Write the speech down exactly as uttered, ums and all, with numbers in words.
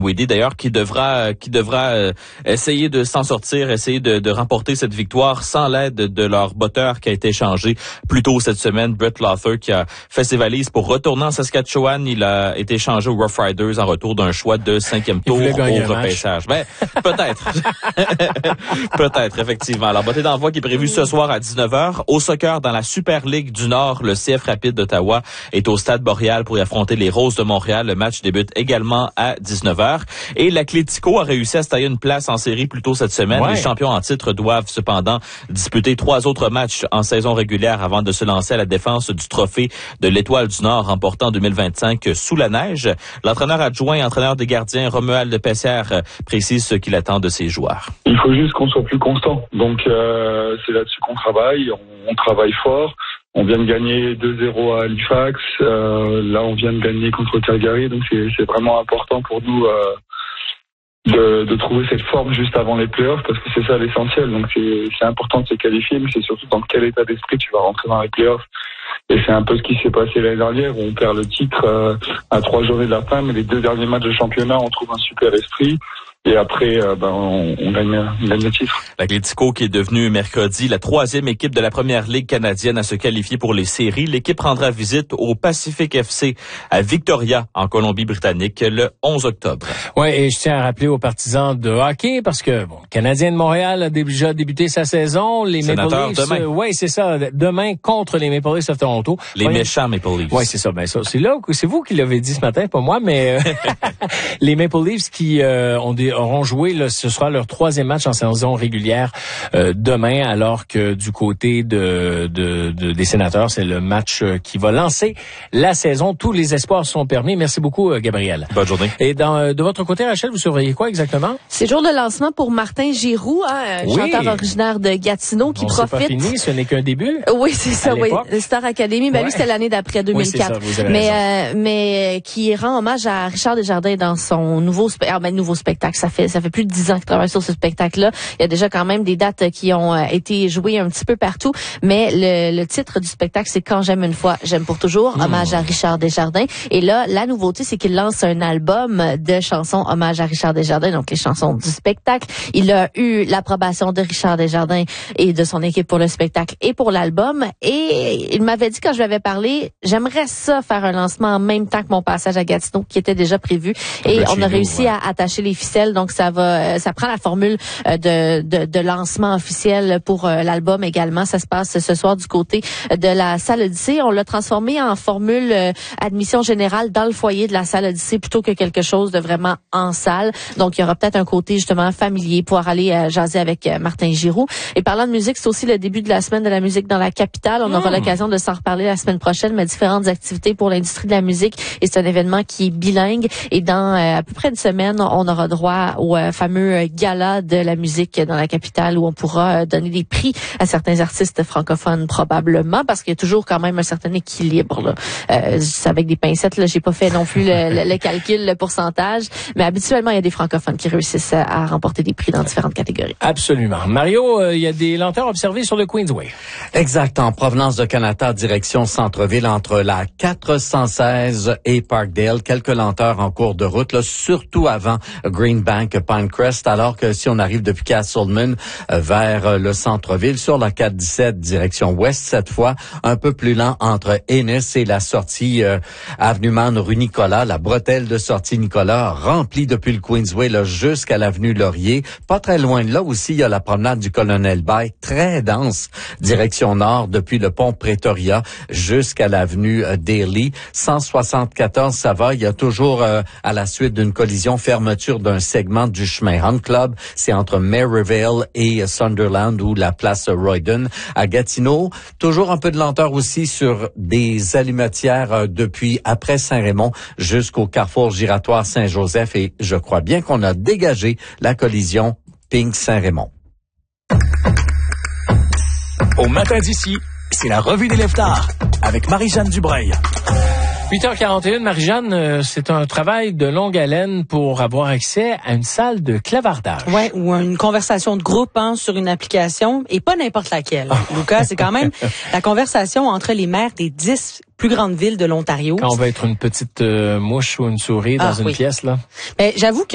Dinwiddie d'ailleurs qui devra qui devra euh, essayer de s'en sortir, essayer de, de remporter cette victoire sans l'aide de leur botteur qui a été échangé plus tôt cette semaine, Brett Lawther, qui a fait ses valises pour retourner en Saskatchewan. Il a été échangé aux Rough Riders en retour d'un choix de cinquième tour au repêchage. Ben, peut-être. Peut-être, effectivement. Alors, beauté d'envoi qui est prévu ce soir à dix-neuf heures. Au soccer, dans la Super Ligue du Nord, le C F Rapide d'Ottawa est au Stade Boréal pour y affronter les Roses de Montréal. Le match débute également à dix-neuf heures. Et l'Atlético a réussi à se tailler une place en série plus tôt cette semaine. Ouais. Les champions en titre doivent cependant disputer trois autres matchs en saison régulière avant de se lancer à la défense du trophée de l'Étoile du Nord remporté en deux mille vingt-cinq sous la neige. L'entraîneur adjoint et entraîneur des gardiens, Romuald Pessière, précise ce qu'il attend de ses joueurs. Il faut juste qu'on soit plus constant. Donc euh, c'est là-dessus qu'on travaille. On, on travaille fort. On vient de gagner deux zéro à Halifax. Euh, là, on vient de gagner contre Calgary. Donc, c'est, c'est vraiment important pour nous euh, de, de trouver cette forme juste avant les playoffs parce que c'est ça l'essentiel. Donc, c'est, c'est important de se qualifier, mais c'est surtout dans quel état d'esprit tu vas rentrer dans les playoffs. Et c'est un peu ce qui s'est passé l'année dernière où on perd le titre euh, à trois journées de la fin, mais les deux derniers matchs de championnat, on trouve un super esprit. Et après, euh, ben, on, on, gagne, on gagne le titre. L'Atlético qui est devenu mercredi la troisième équipe de la première ligue canadienne à se qualifier pour les séries. L'équipe rendra visite au Pacific F C à Victoria, en Colombie-Britannique, le onze octobre. Oui, et je tiens à rappeler aux partisans de hockey, parce que bon, le Canadien de Montréal a déjà débuté sa saison. Les Maple Leafs, euh, oui, c'est ça, demain contre les Maple Leafs de Toronto. Les ouais, méchants Maple Leafs. Oui, c'est ça. Ben ça, c'est là, c'est vous qui l'avez dit ce matin, pas moi, mais euh, les Maple Leafs qui euh, ont des auront joué, là, ce sera leur troisième match en saison régulière euh, demain, alors que du côté de, de, de des Sénateurs, c'est le match euh, qui va lancer la saison. Tous les espoirs sont permis. Merci beaucoup, euh, Gabriel. Bonne journée. Et dans, de votre côté, Rachel, vous surveillez quoi exactement? C'est jour de lancement pour Martin Giroux, hein, oui. chanteur originaire de Gatineau, qui On profite. C'est pas fini, ce n'est qu'un début. Oui, c'est ça, oui. Star Academy, ben ouais. lui, c'était l'année d'après deux mille quatre. Oui, c'est ça, mais, euh, mais qui rend hommage à Richard Desjardins dans son nouveau, spe- ah, ben, nouveau spectacle. Ça fait, ça fait plus de dix ans qu'il travaille sur ce spectacle-là. Il y a déjà quand même des dates qui ont euh, été jouées un petit peu partout. Mais le, le titre du spectacle, c'est Quand j'aime une fois, j'aime pour toujours. Mmh. Hommage à Richard Desjardins. Et là, la nouveauté, c'est qu'il lance un album de chansons hommage à Richard Desjardins, donc les chansons du spectacle. Il a eu l'approbation de Richard Desjardins et de son équipe pour le spectacle et pour l'album. Et il m'avait dit quand je lui avais parlé, j'aimerais ça faire un lancement en même temps que mon passage à Gatineau, qui était déjà prévu. Et on a réussi ouais. à attacher les ficelles, donc ça va, ça prend la formule de, de, de lancement officiel pour l'album également. Ça se passe ce soir du côté de la salle Odyssée. On l'a transformé en formule admission générale dans le foyer de la salle Odyssée plutôt que quelque chose de vraiment en salle. Donc, il y aura peut-être un côté justement familier, pouvoir aller euh, jaser avec euh, Martin Giroux. Et parlant de musique, c'est aussi le début de la semaine de la musique dans la capitale. On mmh. aura l'occasion de s'en reparler la semaine prochaine, mais différentes activités pour l'industrie de la musique. Et c'est un événement qui est bilingue. Et dans euh, à peu près une semaine, on aura droit au euh, fameux gala de la musique dans la capitale où on pourra euh, donner des prix à certains artistes francophones probablement, parce qu'il y a toujours quand même un certain équilibre. Là. Euh, avec des pincettes, là, j'ai pas fait non plus le, le, le calcul, le pourcentage, mais habituellement, il y a des francophones qui réussissent à, à remporter des prix dans différentes catégories. Absolument. Mario, euh, il y a des lenteurs observées sur le Queensway. Exact. En provenance de Canada, direction centre-ville, entre la quatre cent seize et Parkdale. Quelques lenteurs en cours de route, là, surtout avant Greenbank, Pinecrest, alors que si on arrive depuis Castleman euh, vers euh, le centre-ville, sur la quatre dix-sept, direction ouest, cette fois, un peu plus lent entre Ennis et la sortie euh, Avenue Man, rue Nicolas, la bretelle de sortie Nicolas, remplie depuis le Queensway là, jusqu'à l'avenue Laurier. Pas très loin de là aussi, il y a la promenade du Colonel Bay, très dense, direction nord, depuis le pont Pretoria jusqu'à l'avenue euh, Daly. cent soixante-quatorze, ça va, il y a toujours, euh, à la suite d'une collision, fermeture d'un segment du chemin Hunt Club. C'est entre Maryvale et Sunderland ou la place Royden. À Gatineau, toujours un peu de lenteur aussi sur des allumetières euh, depuis après Saint-Raymond jusqu'au carrefour giratoire Saint-Joseph, et je crois bien qu'on a dégagé la collision Pink-Saint-Raymond. Au matin d'ici, c'est la revue des leftards avec Marie-Jeanne Dubreuil. huit heures quarante et un, Marie-Jeanne, euh, c'est un travail de longue haleine pour avoir accès à une salle de clavardage. Ouais, ou une conversation de groupe hein, sur une application, et pas n'importe laquelle. Lucas, c'est quand même la conversation entre les maires des dix plus grandes villes de l'Ontario. Quand on va être une petite euh, mouche ou une souris dans ah, une oui. pièce, là. Mais j'avoue que